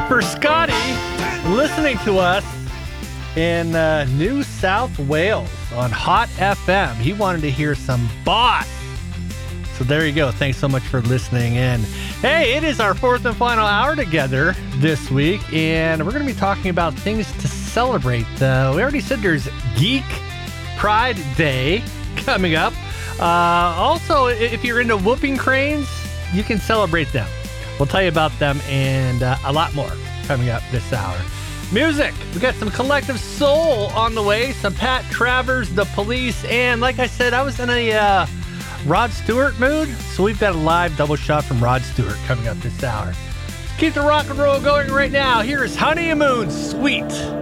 for Scotty listening to us in New South Wales on Hot FM. He wanted to hear some Boss. So there you go. Thanks so much for listening in. Hey, it is our fourth and final hour together this week, and we're going to be talking about things to celebrate. We already said there's Geek Pride Day coming up. Also, if you're into whooping cranes, you can celebrate them. We'll tell you about them and a lot more coming up this hour. Music. We got some Collective Soul on the way, some Pat Travers, The Police, and like I said, I was in a Rod Stewart mood, so we've got a live double shot from Rod Stewart coming up this hour. Keep the rock and roll going right now. Here's Honey and Moon, Sweet.